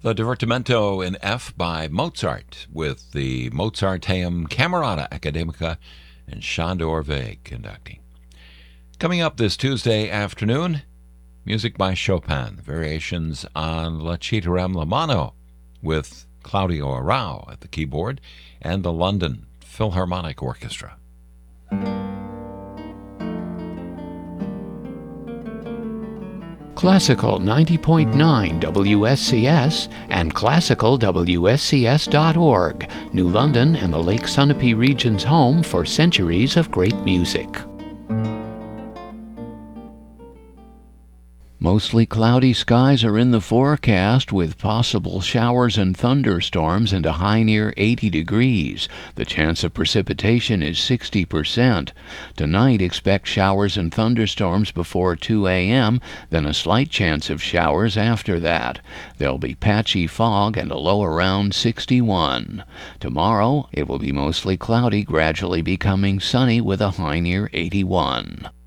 The Divertimento in F by Mozart with the Mozarteum Camerata Academica and Sándor Vég conducting. Coming up this Tuesday afternoon, music by Chopin, variations on La Citarem La Mano with Claudio Arrau at the keyboard and the London Philharmonic Orchestra. Classical 90.9 WSCS and classicalwscs.org, New London and the Lake Sunapee region's home for centuries of great music. Mostly cloudy skies are in the forecast with possible showers and thunderstorms and a high near 80 degrees. The chance of precipitation is 60%. Tonight expect showers and thunderstorms before 2 a.m., then a slight chance of showers after that. There'll be patchy fog and a low around 61. Tomorrow it will be mostly cloudy, gradually becoming sunny with a high near 81.